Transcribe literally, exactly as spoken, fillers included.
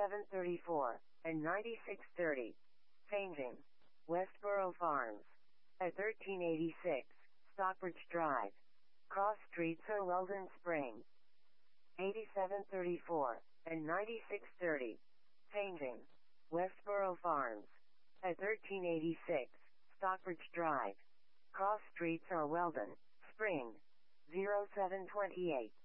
eighty-seven thirty-four, and ninety-six thirty. Changing. Westboro Farms. At thirteen eighty-six, Stockbridge Drive. Cross Streets or Weldon Spring. eighty-seven thirty-four, and ninety-six thirty. Changing. Westboro Farms. At thirteen eighty-six, Stockbridge Drive. Cross Streets or Weldon Spring. zero seven twenty-eight.